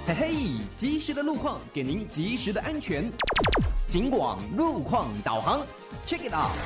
嘿嘿，及时的路况给您及时的安全。警广路况导航 ，Check it out。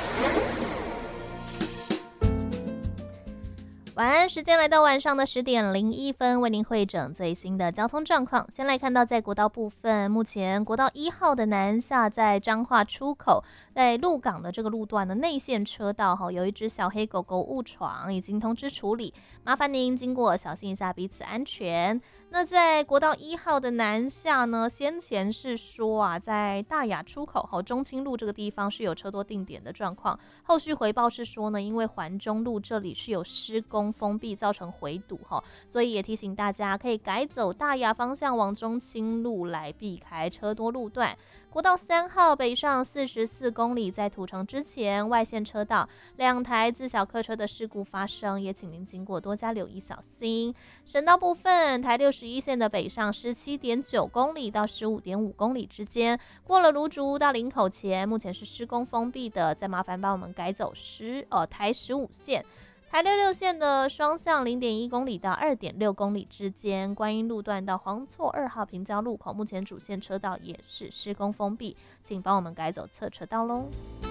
晚安，时间来到晚上的10:01，为您汇整最新的交通状况。先来看到在国道部分，目前国道1号的南下在彰化出口，在鹿港的这个路段的内线车道有一只小黑狗狗误闯，已经通知处理，麻烦您经过小心一下，彼此安全。那在国道1号的南下呢，先前是说在大雅出口中清路这个地方是有车多定点的状况，后续回报是说呢，因为环中路这里是有施工封闭，造成回堵所以也提醒大家可以改走大雅方向往中清路来避开车多路段。国道3号北上44公里，在土城之前外线车道2台自小客车的事故发生，也请您经过多加留意小心。省道部分，台61线的北上17.9公里到15.5公里之间，过了芦竹到林口前，目前是施工封闭的，再麻烦帮我们改走台15线。台66线的双向0.1公里到2.6公里之间，观音路段到黄厝2号平交路口，目前主线车道也是施工封闭，请帮我们改走侧车道咯。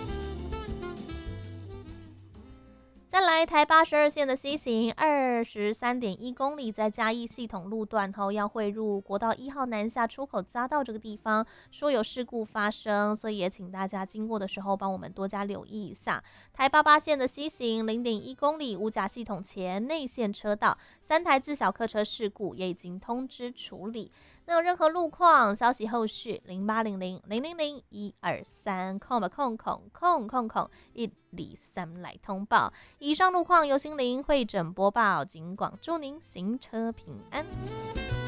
再来台82线的西行23.1公里，在嘉义系统路段要汇入国道1号南下出口匝道这个地方，说有事故发生，所以也请大家经过的时候帮我们多加留意一下。台88线的西行0.1公里，五甲系统前内线车道3台自小客车事故也已经通知处理。那有任何路况消息后续0800-000-123，123来通报。以上路况由心灵会诊播报，警广祝您行车平安。